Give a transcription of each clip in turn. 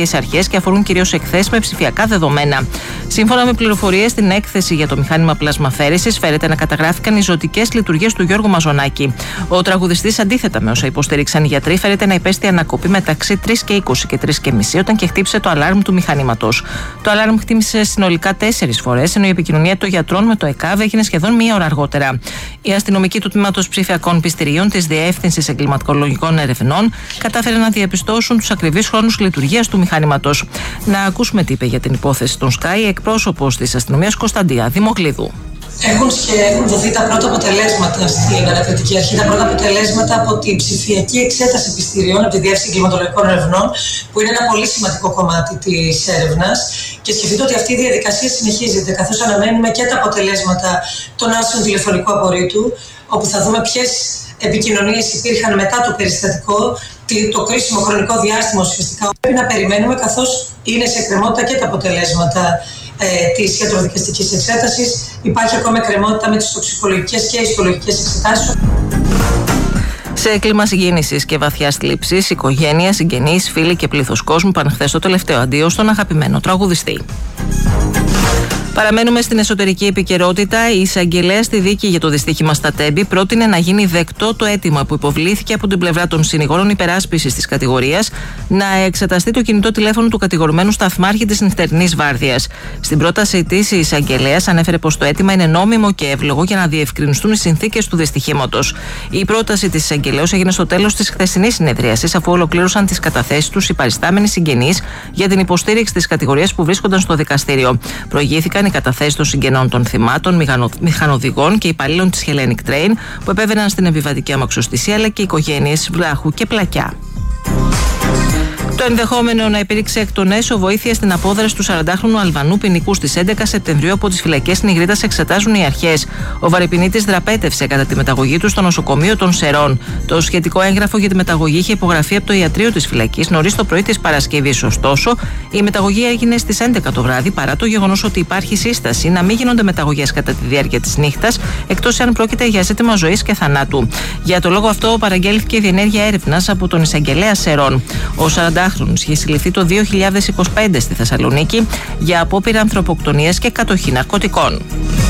αστυνομικές αρχές και αφορούν κυρίως εκθέσεις με ψηφιακά δεδομένα. Σύμφωνα με πληροφορίες στην έκθεση για το μηχάνημα πλασμαφαίρεσης, φέρεται να καταγράφηκαν οι ζωτικές λειτουργίες του Γιώργου Μαζονάκη. Ο τραγουδιστής, αντίθετα με όσα υποστήριξαν οι γιατροί, φέρεται να υπέστη ανακοπή μεταξύ 3 και 20 και 3 και μισή όταν και χτύπησε το αλάρμ του μηχανήματος. Το αλάρμ χτύπησε συνολικά 4 φορές, ενώ η επικοινωνία των γιατρών με το ΕΚΑΒ έγινε σχεδόν μία ώρα αργότερα. Οι αστυνομικοί του Τμήματος Ψηφιακών Πιστηρίων της Διεύθυνσης Εγκληματολογικών Ερευνών κατάφεραν να διαπιστώσουν τους ακριβείς χρόνους λειτουργίας του μηχανήματος. Να ακούσουμε τι είπε για την υπόθεση των Sky εκπρόσωπος της αστυνομίας Κωνσταντία Δημοκλίδου. Έχουν δοθεί τα πρώτα αποτελέσματα στην Ανακριτική Αρχή, τα πρώτα αποτελέσματα από την ψηφιακή εξέταση πιστηριών από τη Διεύθυνση Εγκληματολογικών Ερευνών, που είναι ένα πολύ σημαντικό κομμάτι της έρευνας. Και σκεφτείτε ότι αυτή η διαδικασία συνεχίζεται, καθώς αναμένουμε και τα αποτελέσματα των άρθρων τηλεφωνικού απορρίτου, όπου θα δούμε ποιες επικοινωνίες υπήρχαν μετά το περιστατικό, το κρίσιμο χρονικό διάστημα ουσιαστικά. Πρέπει να περιμένουμε, καθώς είναι σε εκκρεμότητα και τα αποτελέσματα της ιατροδικαστικής εξέτασης. Υπάρχει ακόμα εκκρεμότητα με τις τοξικολογικές και ιστολογικές εξετάσεις. Σε κλίμα συγκίνησης και βαθιάς θλίψης, οικογένεια, συγγενείς, φίλοι και πλήθος κόσμου πάνε χθες το τελευταίο αντίο στον αγαπημένο τραγουδιστή. Παραμένουμε στην εσωτερική επικαιρότητα. Η εισαγγελέα στη δίκη για το δυστύχημα στα Τέμπη πρότεινε να γίνει δεκτό το αίτημα που υποβλήθηκε από την πλευρά των συνηγόρων υπεράσπισης της κατηγορίας να εξεταστεί το κινητό τηλέφωνο του κατηγορουμένου σταθμάρχη της νυχτερινής βάρδιας. Στην πρόταση της, η εισαγγελέας ανέφερε πως το αίτημα είναι νόμιμο και εύλογο για να διευκρινιστούν οι συνθήκες του δυστυχήματος. Η πρόταση της εισαγγελέως έγινε στο τέλος της χθεσινής συνεδρίασης, αφού ολοκλήρωσαν τις καταθέσεις τους οι παριστάμενοι συγγενείς για την υποστήριξη της κατηγορίας που βρίσκονταν στο δικαστήριο. Προηγήθηκαν οι καταθέσεις των συγγενών των θυμάτων, μηχανοδηγών και υπαλλήλων της Hellenic Train που επέβαιναν στην επιβατική αμαξοστησία, αλλά και οικογένειες Βλάχου και Πλακιά. Το ενδεχόμενο να υπήρξε εκ των έσω βοήθεια στην απόδραση του 40χρονου Αλβανού ποινικού στις 11 Σεπτεμβρίου από τις φυλακές Νιγρίτας εξετάζουν οι αρχές. Ο βαρυπινίτης δραπέτευσε κατά τη μεταγωγή του στο νοσοκομείο των Σερών. Το σχετικό έγγραφο για τη μεταγωγή είχε υπογραφεί από το ιατρείο της φυλακής νωρίς το πρωί της Παρασκευής. Ωστόσο, η μεταγωγή έγινε στις 11 το βράδυ, παρά το γεγονός ότι υπάρχει σύσταση να μην γίνονται μεταγωγές κατά τη διάρκεια της νύχτας, εκτός αν πρόκειται για ζήτημα ζωής και θανάτου. Για το λόγο αυτό, παραγγέλθηκε η διενέργεια έρευνας από τον εισαγγελέα Σερών. Ο 40χρονος είχε συλληφθεί το 2025 στη Θεσσαλονίκη για απόπειρα ανθρωποκτονίας και κατοχή ναρκωτικών.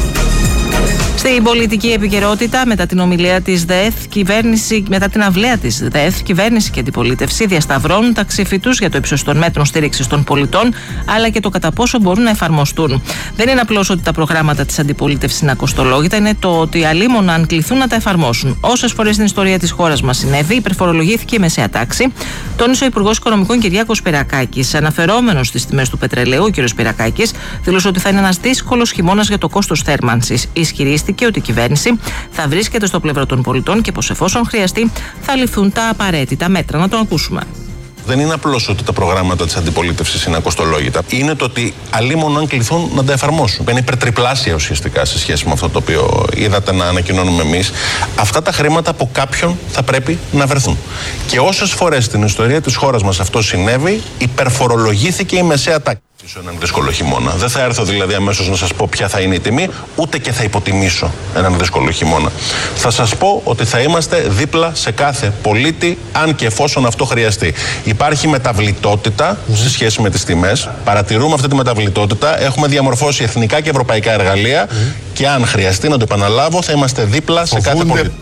Στην πολιτική επικαιρότητα, μετά την ομιλία της ΔΕΘ, μετά την αυλαία της ΔΕΘ, κυβέρνηση και αντιπολίτευση διασταυρώνουν τα ξύφη τους για το ύψος των μέτρων στήριξης των πολιτών, αλλά και το κατά πόσο μπορούν να εφαρμοστούν. Δεν είναι απλώς ότι τα προγράμματα της αντιπολίτευσης είναι ακοστολόγητα, είναι το ότι αλίμονα αν κληθούν να τα εφαρμόσουν. Όσες φορές στην ιστορία της χώρας μας συνέβη, υπερφορολογήθηκε η μεσαία τάξη, τόνισε ο Υπουργός Οικονομικών Κυριάκος Σπυρακάκης. Αναφερόμενος στις τιμές του πετρελαίου, ο κ. Σπυρακάκης δήλωσε ότι θα είναι ένας δύσκολος χειμώνας για το κόστος θέρμανσης. Ισχυρίστηκε ότι η κυβέρνηση θα βρίσκεται στο πλευρό των πολιτών και πως εφόσον χρειαστεί θα ληφθούν τα απαραίτητα μέτρα. Να τον ακούσουμε. Δεν είναι απλώς ότι τα προγράμματα της αντιπολίτευσης είναι ακοστολόγητα. Είναι το ότι αλίμονο αν κληθούν να τα εφαρμόσουν. Είναι υπερτριπλάσια ουσιαστικά σε σχέση με αυτό το οποίο είδατε να ανακοινώνουμε εμείς. Αυτά τα χρήματα από κάποιον θα πρέπει να βρεθούν. Και όσες φορές στην ιστορία της χώρας μας αυτό συνέβη, υπερφορολογήθηκε η μεσαία τάξη. Έναν δύσκολο χειμώνα. Δεν θα έρθω δηλαδή αμέσως να σας πω ποια θα είναι η τιμή, ούτε και θα υποτιμήσω έναν δύσκολο χειμώνα. Θα σας πω ότι θα είμαστε δίπλα σε κάθε πολίτη, αν και εφόσον αυτό χρειαστεί. Υπάρχει μεταβλητότητα σε σχέση με τις τιμές. Παρατηρούμε αυτή τη μεταβλητότητα. Έχουμε διαμορφώσει εθνικά και ευρωπαϊκά εργαλεία και αν χρειαστεί, να το επαναλάβω, θα είμαστε δίπλα σε κάθε πολίτη.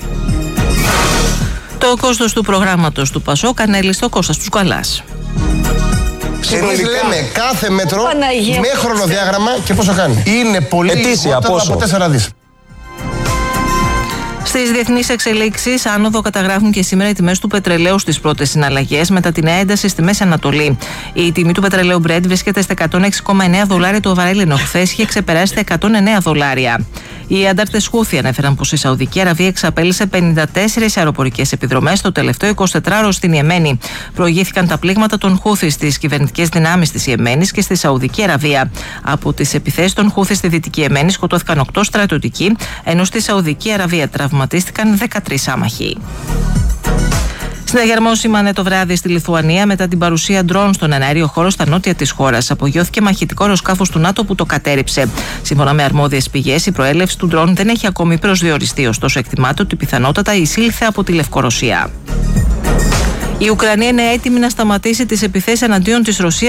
Το κόστος του προγράμματος του ΠΑΣΟΚ ανέλησε το Κώστας Τσουκαλάς. Εμείς λέμε κάθε μέτρο με χρονοδιάγραμμα και πόσο κάνει. Είναι πολύ λιγότερο από 4 δις. Στις διεθνείς εξελίξεις, άνοδο καταγράφουν και σήμερα οι τιμές του πετρελαίου στις πρώτες συναλλαγές μετά την ένταση στη Μέση Ανατολή. Η τιμή του πετρελαίου Brent βρίσκεται στα $106,9 το βαρέλι, ενώ χθες είχε ξεπεράσει τα $109. Οι αντάρτες Χούθι ανέφεραν πως η Σαουδική Αραβία εξαπέλυσε 54 αεροπορικές επιδρομές το τελευταίο 24ωρο στην Ιεμένη. Προηγήθηκαν τα πλήγματα των Χούθι στις κυβερνητικές δυνάμεις της Ιεμένης και στη Σαουδική Αραβία. Από τις επιθέσεις των Χούθι στη Δυτική Ιεμένη σκοτώθηκαν 8 στρατιωτικοί, ενώ στη Σαουδική Αραβία τραυματίστηκαν 13 άμαχοι. Συναγερμό σήμανε το βράδυ στη Λιθουανία μετά την παρουσία ντρόουν στον εναέριο χώρο στα νότια της χώρας. Απογειώθηκε μαχητικό αεροσκάφος του ΝΑΤΟ που το κατέρριψε. Σύμφωνα με αρμόδιες πηγές, η προέλευση του ντρόουν δεν έχει ακόμη προσδιοριστεί, ωστόσο εκτιμάται ότι πιθανότατα εισήλθε από τη Λευκορωσία. Η Ουκρανία είναι έτοιμη να σταματήσει τις επιθέσεις εναντίον της Ρωσίας